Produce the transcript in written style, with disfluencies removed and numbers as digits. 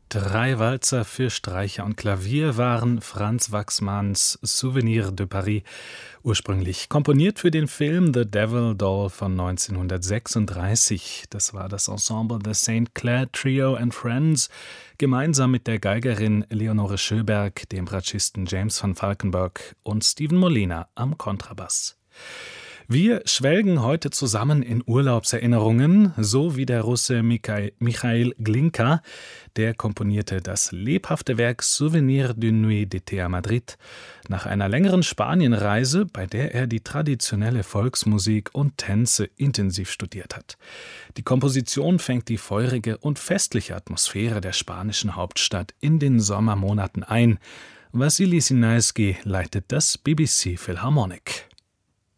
Drei Walzer für Streicher und Klavier waren Franz Waxmans Souvenir de Paris, ursprünglich komponiert für den Film The Devil Doll von 1936. Das war das Ensemble The St. Clair Trio and Friends, gemeinsam mit der Geigerin Leonore Schöberg, dem Bratschisten James van Valkenburg und Steven Molina am Kontrabass. Wir schwelgen heute zusammen in Urlaubserinnerungen, so wie der Russe Michail Glinka. Der komponierte das lebhafte Werk Souvenir d'une nuit d'été à Madrid nach einer längeren Spanienreise, bei der er die traditionelle Volksmusik und Tänze intensiv studiert hat. Die Komposition fängt die feurige und festliche Atmosphäre der spanischen Hauptstadt in den Sommermonaten ein. Wassily Sinaisky leitet das BBC Philharmonic.